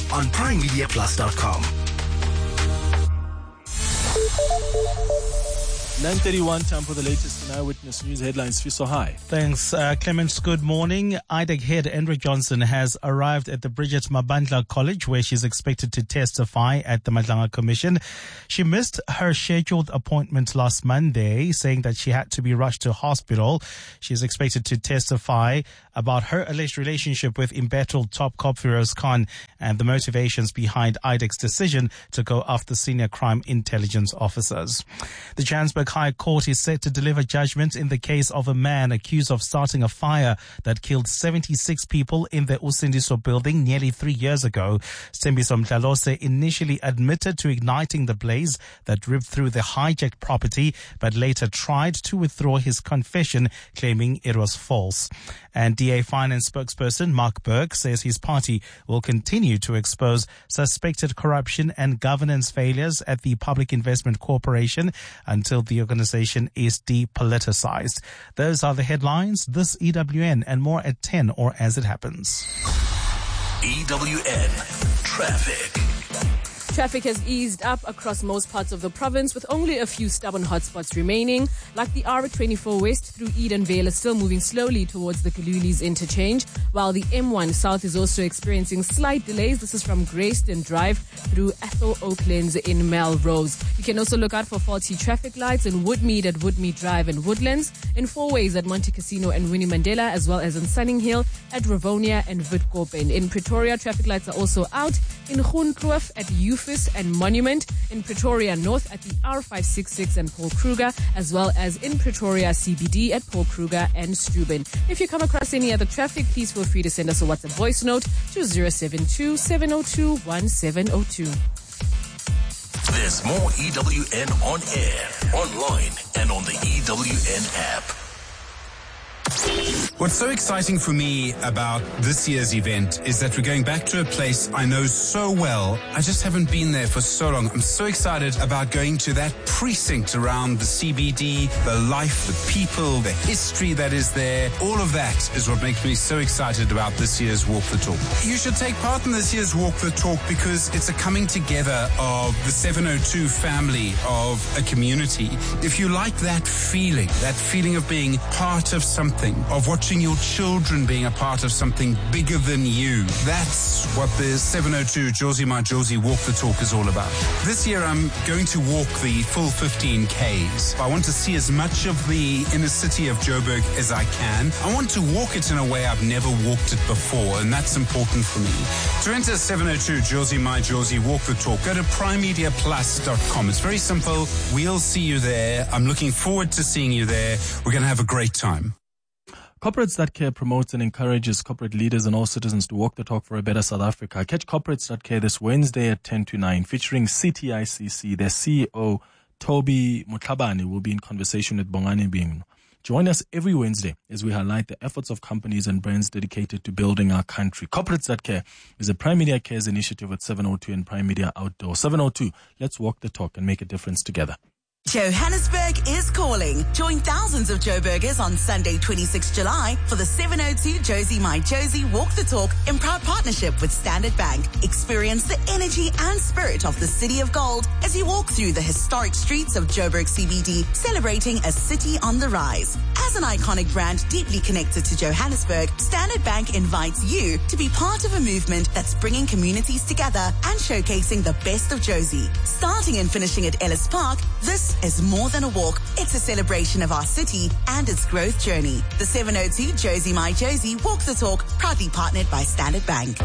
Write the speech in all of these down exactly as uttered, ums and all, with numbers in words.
on prime media plus dot com. nine thirty-one, time for the latest in Eyewitness News headlines. Fiso, hi. Thanks, uh, Clemens. Good morning. I D E C head Andrea Johnson has arrived at the Bridget Mabandla College, where she's expected to testify at the Madlanga Commission. She missed her scheduled appointment last Monday, saying that she had to be rushed to hospital. She's expected to testify about her alleged relationship with embattled top cop Firoz Khan and the motivations behind I D E C's decision to go after senior crime intelligence officers. The Johannesburg High Court is set to deliver judgment in the case of a man accused of starting a fire that killed seventy-six people in the Usindiso building nearly three years ago. Stembiso Mdlalose initially admitted to igniting the blaze that ripped through the hijacked property, but later tried to withdraw his confession, claiming it was false. And D A Finance spokesperson Mark Burke says his party will continue to expose suspected corruption and governance failures at the Public Investment Corporation until the organization is depoliticized. Those are the headlines. This E W N and more at ten or as it happens. E W N Traffic. Traffic has eased up across most parts of the province, with only a few stubborn hotspots remaining, like the R twenty-four West through Edenvale is still moving slowly towards the Kalulis interchange, while the M one South is also experiencing slight delays. This is from Greyston Drive through Ethel Oaklands in Melrose. You can also look out for faulty traffic lights in Woodmead at Woodmead Drive and Woodlands, in Four Ways at Monte Casino and Winnie Mandela, as well as in Sunninghill at Rivonia and Witkoppen. In Pretoria, traffic lights are also out in Groenkloof at Euphoes and Monument, in Pretoria North at the R five sixty-six and Paul Kruger, as well as in Pretoria C B D at Paul Kruger and Steuben. If you come across any other traffic, please feel free to send us a WhatsApp voice note to zero seven two, seven zero two, one seven zero two. There's more E W N on air, online, and on the E W N app. What's so exciting for me about this year's event is that we're going back to a place I know so well. I just haven't been there for so long. I'm so excited about going to that precinct around the C B D, the life, the people, the history that is there. All of that is what makes me so excited about this year's Walk the Talk. You should take part in this year's Walk the Talk because it's a coming together of the seven oh two family of a community. If you like that feeling, that feeling of being part of something, of watching your children being a part of something bigger than you. That's what the seven oh two Josie My Josie Walk the Talk is all about. This year I'm going to walk the full fifteen Ks. I want to see as much of the inner city of Joburg as I can. I want to walk it in a way I've never walked it before, and that's important for me. To enter seven oh two Josie My Josie Walk the Talk, go to prime media plus dot com. It's very simple. We'll see you there. I'm looking forward to seeing you there. We're going to have a great time. Corporates That Care promotes and encourages corporate leaders and all citizens to walk the talk for a better South Africa. Catch Corporates That Care this Wednesday at ten to nine, featuring C T I C C. Their C E O, Toby Mutlabane, will be in conversation with Bongani Bing. Join us every Wednesday as we highlight the efforts of companies and brands dedicated to building our country. Corporates That Care is a Prime Media Cares initiative at seven oh two and Prime Media Outdoor. seven oh two, let's walk the talk and make a difference together. Johannesburg is calling. Join thousands of Joburgers on Sunday, twenty-sixth of July for the seven oh two Josie My Josie Walk the Talk in proud partnership with Standard Bank. Experience the energy and spirit of the City of Gold as you walk through the historic streets of Joburg C B D, celebrating a city on the rise. As an iconic brand deeply connected to Johannesburg, Standard Bank invites you to be part of a movement that's bringing communities together and showcasing the best of Josie. Starting and finishing at Ellis Park, this is more than a walk. It's a celebration of our city and its growth journey. The seven oh two Josie My Josie Walk the Talk, proudly partnered by Standard Bank.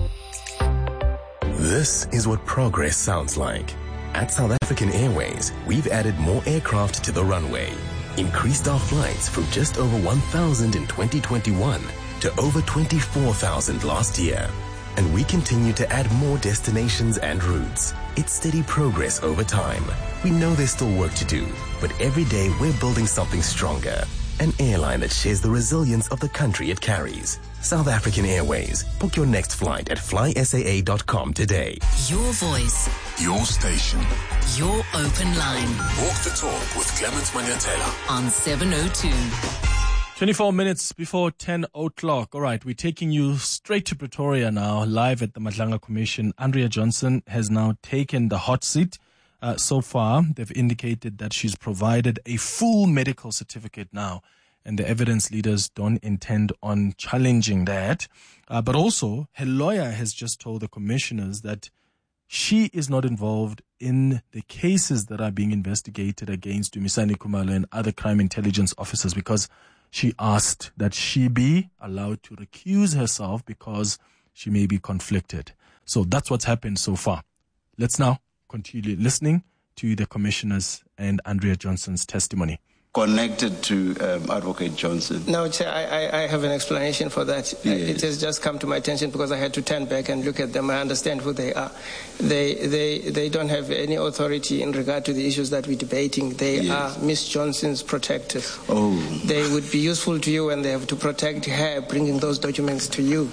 This is what progress sounds like. At South African Airways, we've added more aircraft to the runway, increased our flights from just over one thousand in twenty twenty-one to over twenty-four thousand last year. And we continue to add more destinations and routes. It's steady progress over time. We know there's still work to do, but every day we're building something stronger. An airline that shares the resilience of the country it carries. South African Airways. Book your next flight at fly S A A dot com today. Your voice. Your station. Your open line. Walk the Talk with Clemens Manyatela on seven oh two. twenty-four minutes before ten o'clock. All right, we're taking you straight to Pretoria now, live at the Madlanga Commission. Andrea Johnson has now taken the hot seat. Uh, so far, they've indicated that she's provided a full medical certificate now, and the evidence leaders don't intend on challenging that. Uh, but also, her lawyer has just told the commissioners that she is not involved in the cases that are being investigated against Dumisani Khumalo and other crime intelligence officers, because she asked that she be allowed to recuse herself because she may be conflicted. So that's what's happened so far. Let's now continue listening to the commissioners and Andrea Johnson's testimony. Connected to um, Advocate Johnson. No, Chair, I, I have an explanation for that. Yes. It has just come to my attention because I had to turn back and look at them. I understand who they are. They they they don't have any authority in regard to the issues that we're debating. They Yes. are Miss Johnson's protectors. Oh. They would be useful to you when they have to protect her, bringing those documents to you.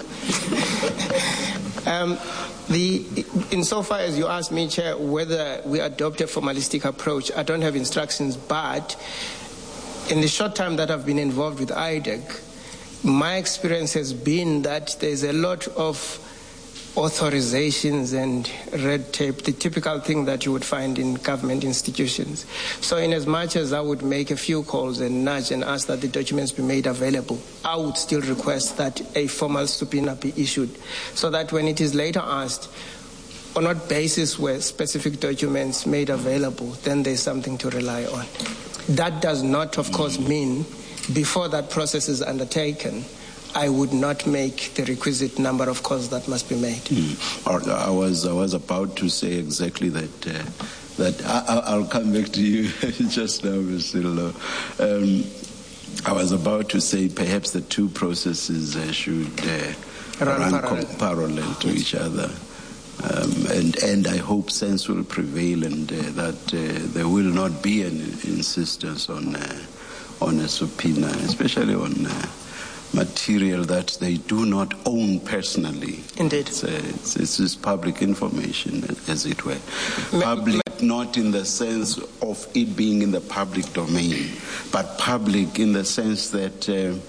um, The, insofar as you asked me, Chair, whether we adopt a formalistic approach, I don't have instructions, but in the short time that I've been involved with I D E C, my experience has been that there's a lot of authorizations and red tape, the typical thing that you would find in government institutions. So in as much as I would make a few calls and nudge and ask that the documents be made available, I would still request that a formal subpoena be issued, so that when it is later asked on what basis were specific documents made available, then there's something to rely on. That does not, of course, mean before that process is undertaken, I would not make the requisite number of calls that must be made. Mm. I was I was about to say exactly that. Uh, that I, I'll come back to you just now, Mister Law. Um, I was about to say perhaps the two processes uh, should uh, run, run parallel. Com- parallel to each other. Um, and, and I hope sense will prevail, and uh, that uh, there will not be an insistence on uh, on a subpoena, especially on uh, material that they do not own personally. Indeed. It's, uh, it's, it's, it's public information, as it were. Ma- Public not in the sense of it being in the public domain, but public in the sense that uh,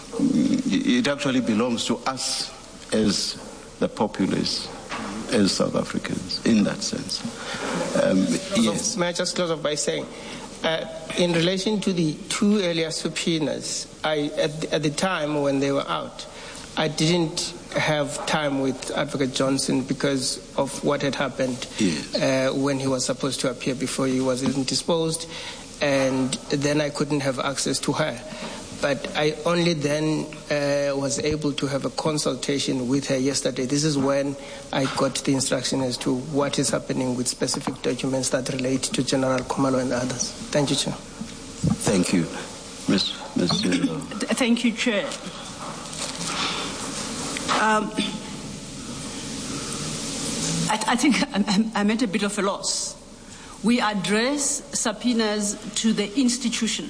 it actually belongs to us as the populace, as South Africans, in that sense. Um, yes. May I just close off by saying, uh, in relation to the two earlier subpoenas, I, at, at the time when they were out, I didn't have time with Advocate Johnson because of what had happened Yes. uh, when he was supposed to appear before he was indisposed, and then I couldn't have access to her. But I only then uh, was able to have a consultation with her yesterday. This is when I got the instruction as to what is happening with specific documents that relate to General Khumalo and others. Thank you, Chair. Thank you. Miz Miz Thank you, Chair. Um, I, I think I'm, I'm at a bit of a loss. We address subpoenas to the institution.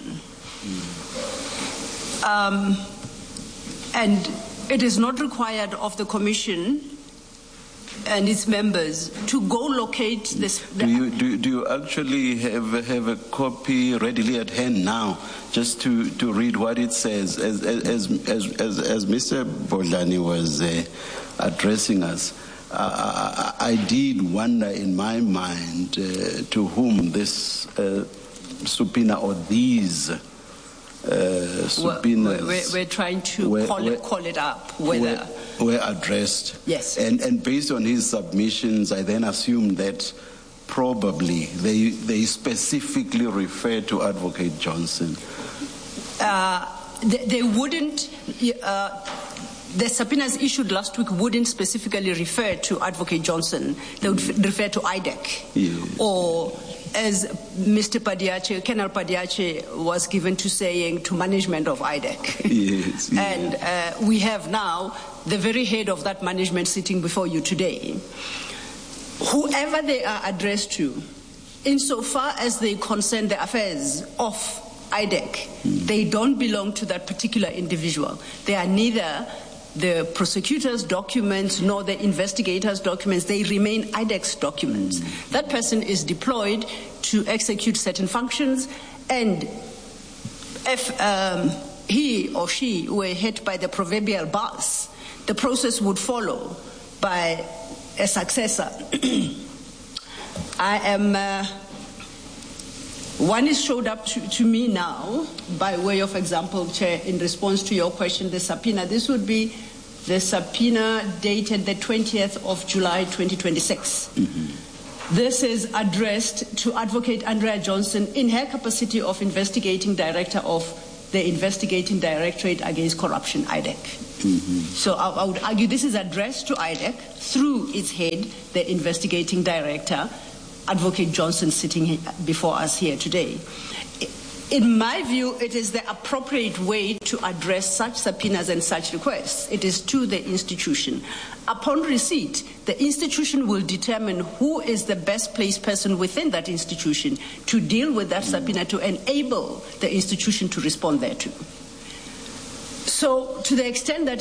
Um, and it is not required of the Commission and its members to go locate this. Do you, do, do you actually have, have a copy readily at hand now, just to, to read what it says? As, as, as, as, as Mister Bodlani was uh, addressing us, uh, I, I did wonder in my mind uh, to whom this uh, subpoena or these Uh, subpoenas we're, we're trying to were, call, were, it, call it up. Whether were, were addressed. Yes. And, and based on his submissions, I then assumed that probably they, they specifically refer to Advocate Johnson. Uh, they, they wouldn't. Uh, the subpoenas issued last week wouldn't specifically refer to Advocate Johnson. They would f- refer to I D E C. Yes. Or, as Mister Padiache, Colonel Padiache was given to saying, to management of I D E C. Yes, yes. And uh, we have now the very head of that management sitting before you today. Whoever they are addressed to, insofar as they concern the affairs of I D E C, mm. they don't belong to that particular individual. They are neither the prosecutor's documents nor the investigator's documents. They remain I D E C documents. Mm. That person is deployed to execute certain functions, and if um, he or she were hit by the proverbial bus, the process would follow by a successor. I am, uh, one is showed up to, to me now, by way of example, Chair, in response to your question, the subpoena. This would be the subpoena dated the twentieth of July twenty twenty-six. Mm-hmm. This is addressed to Advocate Andrea Johnson in her capacity of investigating director of the Investigating Directorate Against Corruption, I D E C. Mm-hmm. So I, I would argue this is addressed to I D E C through its head, the investigating director, Advocate Johnson, sitting before us here today. In my view, it is the appropriate way to address such subpoenas and such requests. It is to the institution. Upon receipt, the institution will determine who is the best placed person within that institution to deal with that subpoena to enable the institution to respond thereto. So, to the extent that